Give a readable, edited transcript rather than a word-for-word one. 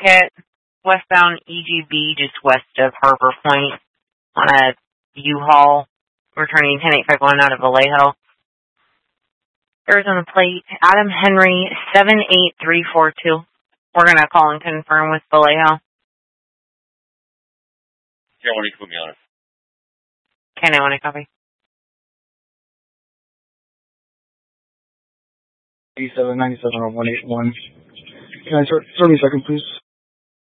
ticket, westbound EGB, just west of Harbor Point, on a U-Haul, returning 10851 out of Vallejo. Arizona plate, Adam Henry, 78342. We're going to call and confirm with Vallejo. Yeah, when you put me on it. Okay, I want to copy. 8797 on 181. Can I start me a second, please?